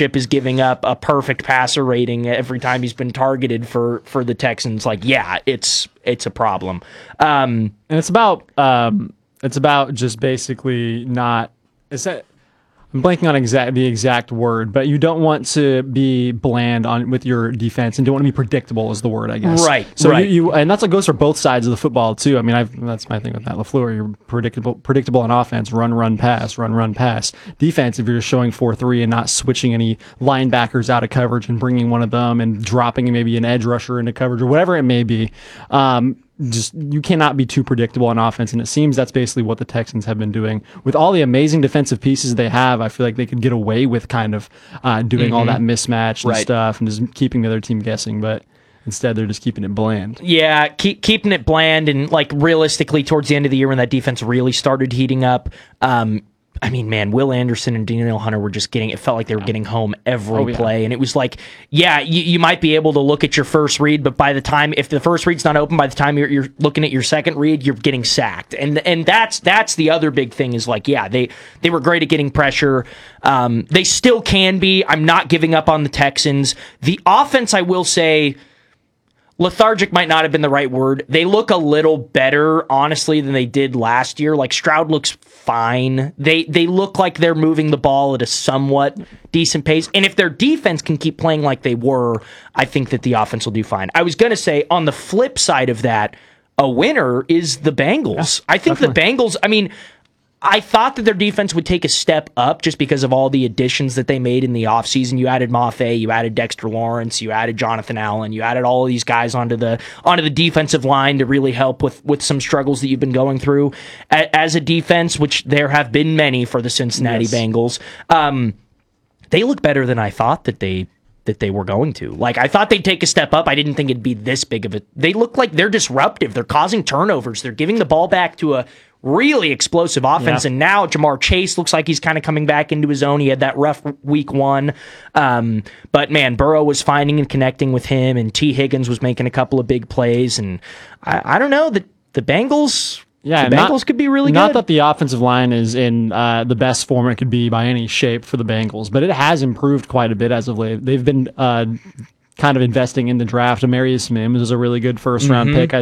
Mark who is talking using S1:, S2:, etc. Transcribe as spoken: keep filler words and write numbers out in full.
S1: Blankenship is giving up a perfect passer rating every time he's been targeted for for the Texans. Like, yeah, it's it's a problem. Um,
S2: and it's about um, it's about just basically not. Is that? I'm blanking on exact the exact word, but you don't want to be bland on with your defense and don't want to be predictable is the word, I guess.
S1: Right.
S2: So
S1: right.
S2: You, you and that's what goes for both sides of the football too. I mean, I've, that's my thing with Matt LaFleur. You're predictable, predictable on offense, run, run, pass, run, run, pass. Defense, if you're just showing four three and not switching any linebackers out of coverage and bringing one of them and dropping maybe an edge rusher into coverage or whatever it may be. Um, Just you cannot be too predictable on offense, and it seems that's basically what the Texans have been doing with all the amazing defensive pieces they have. I feel like they could get away with kind of uh, doing mm-hmm. all that mismatch and
S1: right.
S2: stuff, and just keeping the other team guessing. But instead, they're just keeping it bland.
S1: Yeah, keep keeping it bland, and like realistically, towards the end of the year when that defense really started heating up. Um, I mean, man, Will Anderson and Daniel Hunter were just getting, it felt like they were getting home every
S2: oh, yeah.
S1: play. And it was like, yeah, you, you might be able to look at your first read, but by the time, if the first read's not open, by the time you're, you're looking at your second read, you're getting sacked. And and that's that's the other big thing is like, yeah, they, they were great at getting pressure. Um, they still can be. I'm not giving up on the Texans. The offense, I will say, lethargic might not have been the right word. They look a little better, honestly, than they did last year. Like, Stroud looks fine. They they look like they're moving the ball at a somewhat decent pace. And if their defense can keep playing like they were, I think that the offense will do fine. I was going to say, on the flip side of that, a winner is the Bengals. Yeah, I think definitely. the Bengals, I mean, I thought that their defense would take a step up just because of all the additions that they made in the offseason. You added Mafe, you added Dexter Lawrence, you added Jonathan Allen, you added all of these guys onto the onto the defensive line to really help with, with some struggles that you've been going through as a defense, which there have been many for the Cincinnati yes. Bengals. Um, they look better than I thought that they that they were going to. Like, I thought they'd take a step up. I didn't think it'd be this big of a... They look like they're disruptive. They're causing turnovers. They're giving the ball back to a really explosive offense, yeah. and now Jamar Chase looks like he's kind of coming back into his own. He had that rough week one, um, but man, Burrow was finding and connecting with him, and T. Higgins was making a couple of big plays, and I, I don't know, the, the Bengals...
S2: Yeah,
S1: the Bengals
S2: not,
S1: could be really
S2: not
S1: good.
S2: Not that the offensive line is in uh, the best form it could be by any shape for the Bengals, but it has improved quite a bit as of late. They've been uh, kind of investing in the draft. Amarius Mims is a really good first-round mm-hmm. pick, I